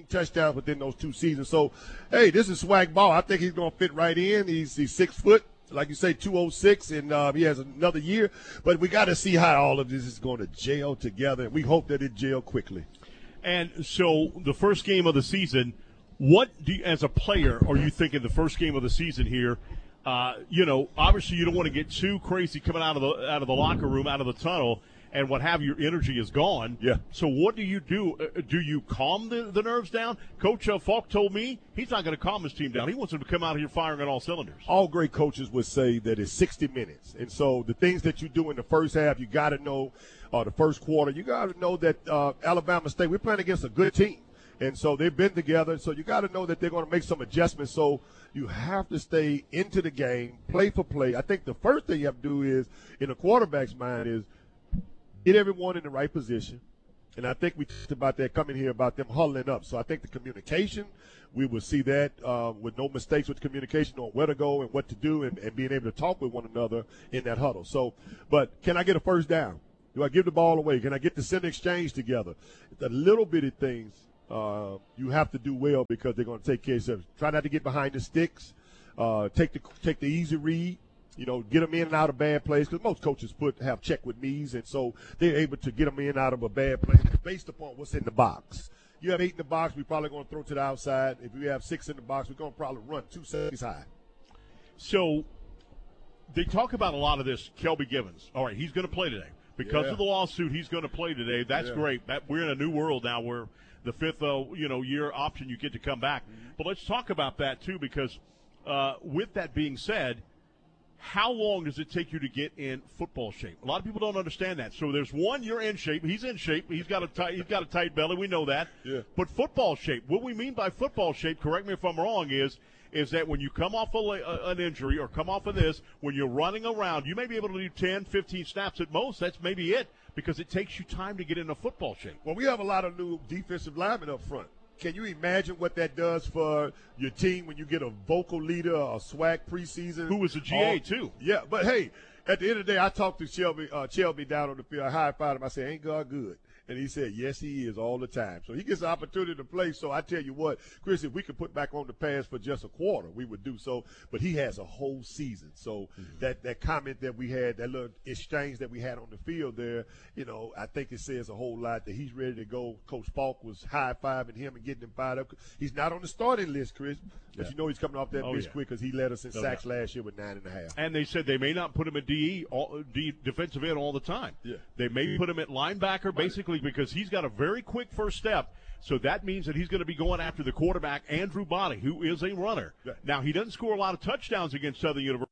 touchdowns within those 2 seasons. So, hey, this is swag ball. I think he's going to fit right in. He's 6 foot. Like you say, 206, and he has another year. But we got to see how all of this is going to gel together, and we hope that it gel quickly. And so the first game of the season, what do you, as a player, are you thinking the first game of the season here? Obviously you don't want to get too crazy coming out of the locker room, out of the tunnel, and what have your energy is gone. Yeah. So what do? Do you calm the nerves down? Coach Falk told me he's not going to calm his team down. He wants them to come out here firing on all cylinders. All great coaches would say that it's 60 minutes. And so the things that you do in the first half, you got to know, the first quarter, you got to know that Alabama State, we're playing against a good team. And so they've been together. So you got to know that they're going to make some adjustments. So you have to stay into the game, play for play. I think the first thing you have to do is, in a quarterback's mind, is get everyone in the right position. And I think we talked about that coming here about them huddling up. So I think the communication, we will see that with no mistakes with communication on where to go and what to do and being able to talk with one another in that huddle. So, but can I get a first down? Do I give the ball away? Can I get the center exchange together? The little bitty things you have to do well because they're going to take care of themselves. Try not to get behind the sticks. Take the easy read. Get them in and out of bad plays because most coaches have check with knees, and so they're able to get them in and out of a bad play based upon what's in the box. You have 8 in the box, we're probably going to throw to the outside. If we have 6 in the box, we're going to probably run 2 safeties high. So they talk about a lot of this. Kelby Givens, all right, he's going to play today. Because of the lawsuit, he's going to play today. That's great. We're in a new world now where the 5th year option you get to come back. Mm-hmm. But let's talk about that, too, because with that being said, how long does it take you to get in football shape? A lot of people don't understand that. So there's one, you're in shape. He's in shape. He's got a tight belly. We know that. Yeah. But football shape, what we mean by football shape, correct me if I'm wrong, is that when you come off an injury or come off of this, when you're running around, you may be able to do 10, 15 snaps at most. That's maybe it because it takes you time to get into football shape. Well, we have a lot of new defensive linemen up front. Can you imagine what that does for your team when you get a vocal leader, a swag preseason? Who was a GA, too. Yeah, but, hey, at the end of the day, I talked to Shelby down on the field. I high-fived him. I said, ain't God good? And he said, yes, he is all the time. So he gets an opportunity to play. So I tell you what, Chris, if we could put back on the pass for just a quarter, we would do so. But he has a whole season. So that comment that we had, that little exchange that we had on the field there, I think it says a whole lot that he's ready to go. Coach Falk was high-fiving him and getting him fired up. He's not on the starting list, Chris. But he's coming off that bench quick because he led us in sacks last year with 9.5. And they said they may not put him at defensive end all the time. Yeah. They may put him at linebacker basically because he's got a very quick first step. So that means that he's going to be going after the quarterback, Andrew Bonney, who is a runner. Yeah. Now, he doesn't score a lot of touchdowns against Southern University.